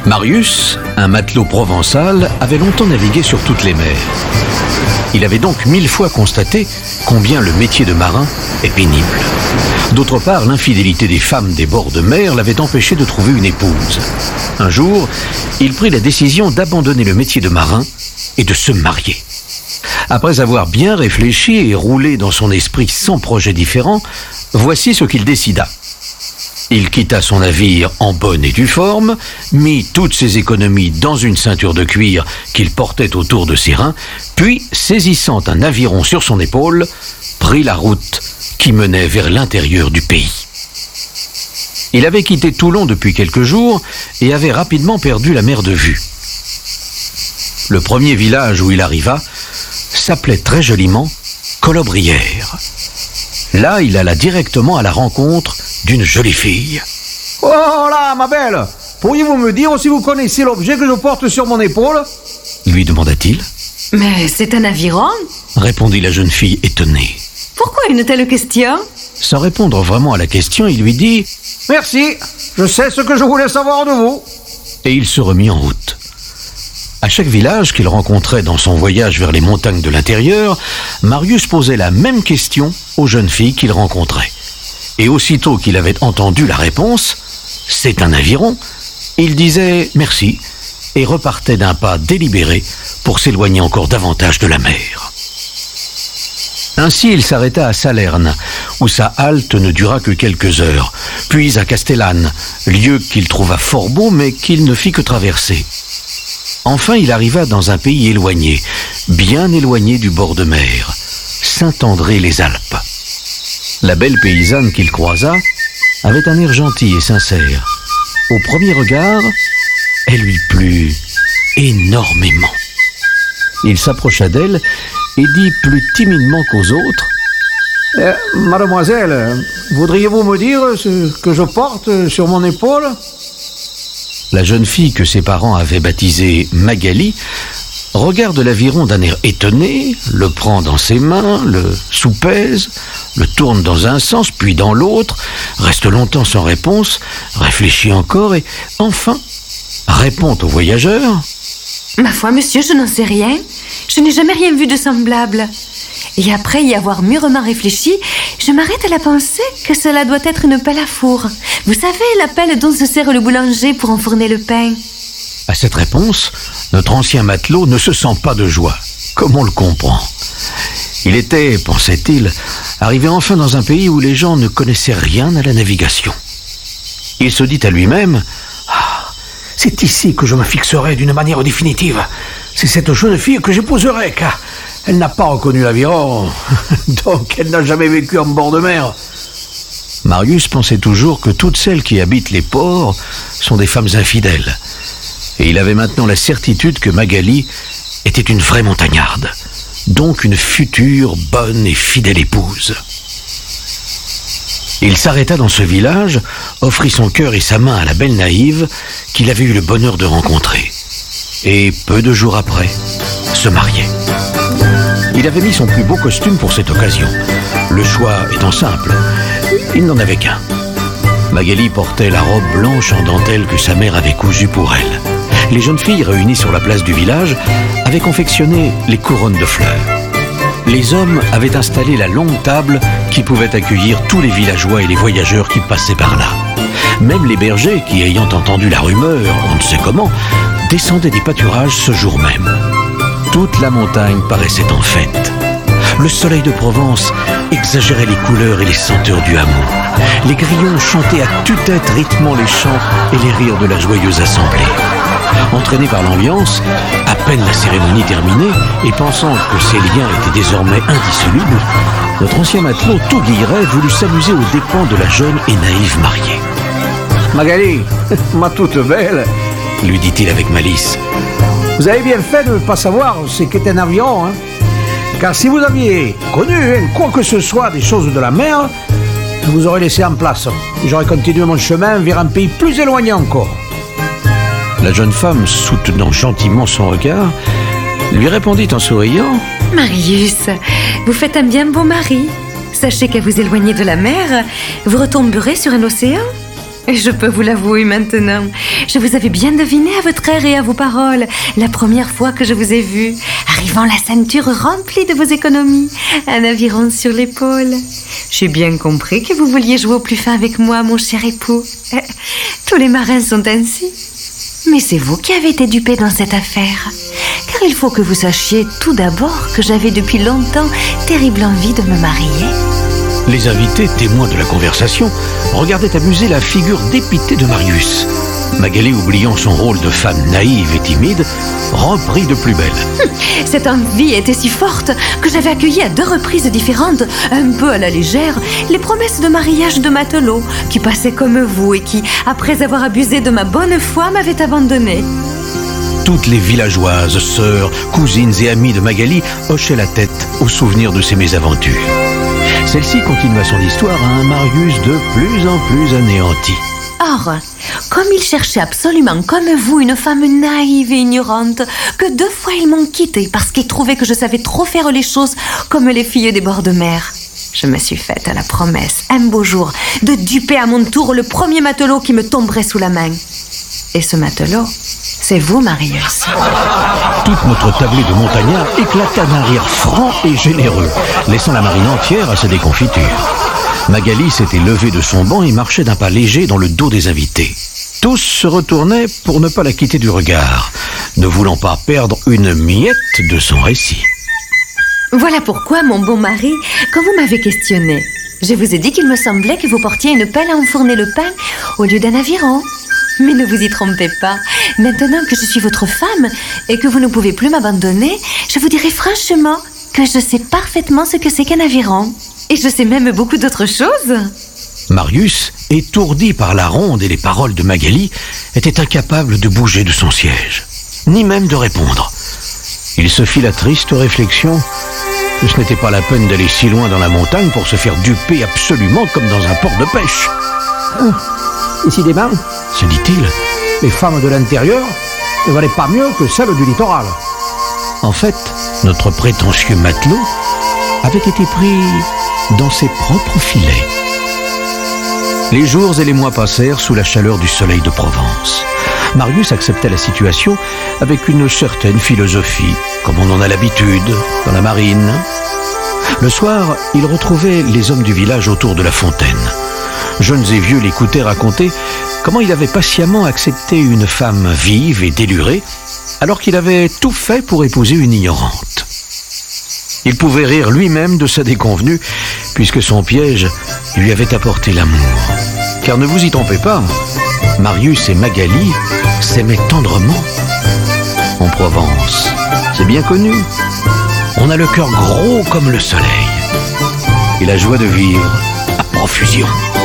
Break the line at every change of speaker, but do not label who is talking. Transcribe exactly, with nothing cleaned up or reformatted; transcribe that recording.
Marius, un matelot provençal, avait longtemps navigué sur toutes les mers. Il avait donc mille fois constaté combien le métier de marin est pénible. D'autre part, l'infidélité des femmes des bords de mer l'avait empêché de trouver une épouse. Un jour, il prit la décision d'abandonner le métier de marin et de se marier. Après avoir bien réfléchi et roulé dans son esprit cent projets différents, voici ce qu'il décida. Il quitta son navire en bonne et due forme, mit toutes ses économies dans une ceinture de cuir qu'il portait autour de ses reins, puis, saisissant un aviron sur son épaule, prit la route qui menait vers l'intérieur du pays. Il avait quitté Toulon depuis quelques jours et avait rapidement perdu la mer de vue. Le premier village où il arriva s'appelait très joliment Colobrières. Là, il alla directement à la rencontre d'une jolie fille.
« Oh là, ma belle, pourriez-vous me dire si vous connaissez l'objet que je porte sur mon épaule ?»
lui demanda-t-il.
« Mais c'est un aviron ?»
répondit la jeune fille étonnée.
« Pourquoi une telle question ?»
Sans répondre vraiment à la question, il lui dit
« Merci, je sais ce que je voulais savoir de vous. »
Et il se remit en route. À chaque village qu'il rencontrait dans son voyage vers les montagnes de l'intérieur, Marius posait la même question aux jeunes filles qu'il rencontrait. Et aussitôt qu'il avait entendu la réponse, « C'est un aviron », il disait « merci » et repartait d'un pas délibéré pour s'éloigner encore davantage de la mer. Ainsi, il s'arrêta à Salerne, où sa halte ne dura que quelques heures, puis à Castellane, lieu qu'il trouva fort beau mais qu'il ne fit que traverser. Enfin, il arriva dans un pays éloigné, bien éloigné du bord de mer, Saint-André-les-Alpes. La belle paysanne qu'il croisa avait un air gentil et sincère. Au premier regard, elle lui plut énormément. Il s'approcha d'elle et dit plus timidement qu'aux autres
euh, « Mademoiselle, voudriez-vous me dire ce que je porte sur mon épaule ?»
La jeune fille que ses parents avaient baptisée Magali regarde l'aviron d'un air étonné, le prend dans ses mains, le soupèse, le tourne dans un sens, puis dans l'autre, reste longtemps sans réponse, réfléchit encore et, enfin, répond au voyageur.
« Ma foi, monsieur, je n'en sais rien. Je n'ai jamais rien vu de semblable. Et après y avoir mûrement réfléchi, je m'arrête à la pensée que cela doit être une pelle à four. Vous savez, la pelle dont se sert le boulanger pour enfourner le pain. »
À cette réponse, notre ancien matelot ne se sent pas de joie, comme on le comprend. Il était, pensait-il, arrivé enfin dans un pays où les gens ne connaissaient rien à la navigation. Il se dit à lui-même ah, « C'est ici que je me fixerai d'une manière définitive. C'est cette jeune fille que j'épouserai, car elle n'a pas reconnu l'aviron, donc elle n'a jamais vécu en bord de mer. » Marius pensait toujours que toutes celles qui habitent les ports sont des femmes infidèles. Et il avait maintenant la certitude que Magali était une vraie montagnarde, donc une future bonne et fidèle épouse. Il s'arrêta dans ce village, offrit son cœur et sa main à la belle naïve qu'il avait eu le bonheur de rencontrer. Et peu de jours après, se mariait. Il avait mis son plus beau costume pour cette occasion, le choix étant simple, il n'en avait qu'un. Magali portait la robe blanche en dentelle que sa mère avait cousue pour elle. Les jeunes filles réunies sur la place du village avaient confectionné les couronnes de fleurs. Les hommes avaient installé la longue table qui pouvait accueillir tous les villageois et les voyageurs qui passaient par là. Même les bergers qui, ayant entendu la rumeur, on ne sait comment, descendaient des pâturages ce jour même. Toute la montagne paraissait en fête. Le soleil de Provence exagérait les couleurs et les senteurs du hameau. Les grillons chantaient à tue-tête rythmant les chants et les rires de la joyeuse assemblée. Entraîné par l'ambiance, à peine la cérémonie terminée, et pensant que ces liens étaient désormais indissolubles, notre ancien matelot tout guilleret voulut s'amuser aux dépens de la jeune et naïve mariée.
« Magali, ma toute belle,
lui dit-il avec malice.
Vous avez bien fait de ne pas savoir ce qu'est un aviron, hein? Car si vous aviez connu hein, quoi que ce soit des choses de la mer, je vous aurais laissé en place. J'aurais continué mon chemin vers un pays plus éloigné encore. »
La jeune femme, soutenant gentiment son regard, lui répondit en souriant
« Marius, vous faites un bien beau mari. Sachez qu'à vous éloigner de la mer, vous retomberez sur un océan. Et je peux vous l'avouer maintenant, je vous avais bien deviné à votre air et à vos paroles la première fois que je vous ai vu, arrivant la ceinture remplie de vos économies, un aviron sur l'épaule. J'ai bien compris que vous vouliez jouer au plus fin avec moi, mon cher époux. Tous les marins sont ainsi. Mais c'est vous qui avez été dupé dans cette affaire. Car il faut que vous sachiez tout d'abord que j'avais depuis longtemps terrible envie de me marier.
Les invités, témoins de la conversation, regardaient amuser la figure dépitée de Marius. Magali, oubliant son rôle de femme naïve et timide, reprit de plus belle.
Cette envie était si forte que j'avais accueilli à deux reprises différentes, un peu à la légère, les promesses de mariage de matelots qui passaient comme vous et qui, après avoir abusé de ma bonne foi, m'avaient abandonnée.
Toutes les villageoises, sœurs, cousines et amies de Magali hochaient la tête au souvenir de ces mésaventures. Celle-ci continua son histoire à un Marius de plus en plus anéanti.
Or, comme il cherchait absolument, comme vous, une femme naïve et ignorante, que deux fois ils m'ont quittée parce qu'ils trouvaient que je savais trop faire les choses comme les filles des bords de mer, je me suis faite à la promesse, un beau jour, de duper à mon tour le premier matelot qui me tomberait sous la main. Et ce matelot, c'est vous, Marius.
Toute notre tablée de montagnards éclata d'un rire franc et généreux, laissant la marine entière à sa déconfiture. Magali s'était levée de son banc et marchait d'un pas léger dans le dos des invités. Tous se retournaient pour ne pas la quitter du regard, ne voulant pas perdre une miette de son récit.
Voilà pourquoi, mon bon mari, quand vous m'avez questionné, je vous ai dit qu'il me semblait que vous portiez une pelle à enfourner le pain au lieu d'un aviron. Mais ne vous y trompez pas. Maintenant que je suis votre femme et que vous ne pouvez plus m'abandonner, je vous dirai franchement que je sais parfaitement ce que c'est qu'un aviron. Et je sais même beaucoup d'autres choses.
Marius, étourdi par la ronde et les paroles de Magali, était incapable de bouger de son siège, ni même de répondre. Il se fit la triste réflexion que ce n'était pas la peine d'aller si loin dans la montagne pour se faire duper absolument comme dans un port de pêche.
Hum, décidément,
se dit-il,
les femmes de l'intérieur ne valaient pas mieux que celles du littoral.
En fait, notre prétentieux matelot avait été pris dans ses propres filets. Les jours et les mois passèrent sous la chaleur du soleil de Provence. Marius acceptait la situation avec une certaine philosophie, comme on en a l'habitude dans la marine. Le soir, il retrouvait les hommes du village autour de la fontaine. Jeunes et vieux l'écoutaient raconter comment il avait patiemment accepté une femme vive et délurée, alors qu'il avait tout fait pour épouser une ignorante. Il pouvait rire lui-même de sa déconvenue, puisque son piège lui avait apporté l'amour. Car ne vous y trompez pas, Marius et Magali s'aimaient tendrement. En Provence, c'est bien connu, on a le cœur gros comme le soleil et la joie de vivre à profusion.